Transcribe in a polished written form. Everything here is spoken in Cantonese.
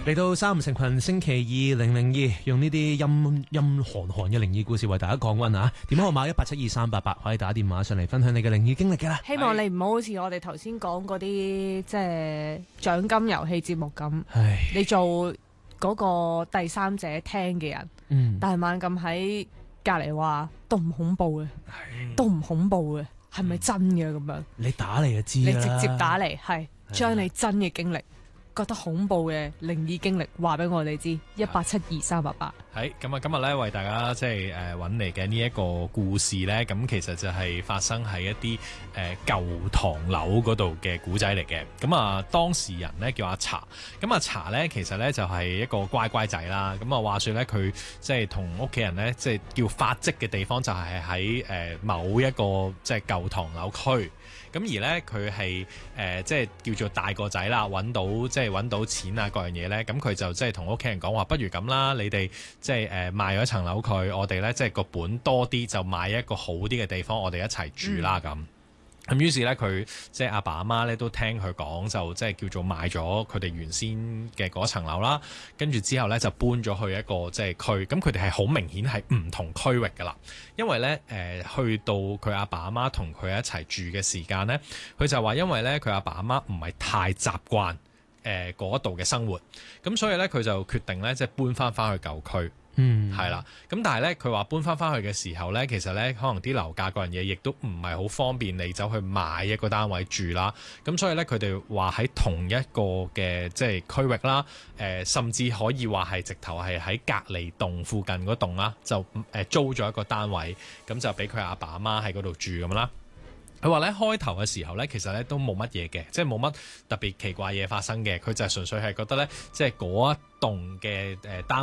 嚟到三五成群星期二002，用呢啲陰寒寒嘅靈異故事為大家降溫啊！電話號碼1872388，可以打電話上嚟分享你嘅靈異經歷嘅啦。 希望你唔好好似我哋頭先講嗰啲即係獎金遊戲節目咁，你做嗰個第三者聽嘅人，但係猛咁喺隔離話都唔恐怖嘅，都唔恐怖嘅，係咪真嘅咁樣？ 你打嚟就知啦， 你直接打嚟係將你真嘅經歷。覺得恐怖嘅靈異經歷話俾我哋知，1872388。 係咁啊！今日咧為大家即係揾嚟嘅呢一個故事咧，咁其實就係發生喺一啲舊唐樓嗰度嘅古仔嚟嘅。咁啊，當事人咧叫阿茶。咁阿茶咧其實咧就係一個乖乖仔啦。咁啊話說咧佢即係同屋企人咧即係叫發跡嘅地方就係喺某一個即係舊唐樓區。咁而咧佢係即係叫做大個仔啦，揾到錢啊各樣嘢咧，咁佢就即係同屋企人講話，不如咁啦，你哋即係賣咗層樓佢，我哋咧即係個本多啲，就買一個好啲嘅地方，我哋一齊住啦咁。咁於是咧，佢即係阿爸阿媽咧都聽佢講，就即係叫做賣咗佢哋原先嘅嗰層樓啦。跟住之後咧就搬咗去一個即係區。咁佢哋係好明顯係唔同區域㗎啦。因為咧去到佢阿爸阿媽同佢一齊住嘅時間咧，佢就話因為咧佢阿爸阿媽唔係太習慣嗰度嘅生活，咁所以咧佢就決定咧即係搬翻去舊區。係啦，咁但係咧，佢話搬翻去嘅時候咧，其實咧可能啲樓價嗰樣嘢，亦都唔係好方便你走去買一個單位住啦。咁所以咧，佢哋話喺同一個嘅即係區域啦，甚至可以話係直頭係喺隔離棟附近嗰棟啦，就租咗一個單位，咁就俾佢阿爸阿媽喺嗰度住咁啦。佢話咧開頭嘅時候咧，其實咧都冇乜嘢嘅，即係冇乜特別奇怪嘢發生嘅。佢就係純粹係覺得咧，即係嗰一棟嘅單